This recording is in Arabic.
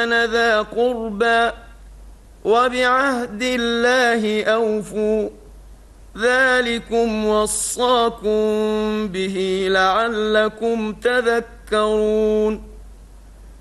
كان ذا قربى وبعهد الله أوفوا ذلكم وصاكم به لعلكم تذكرون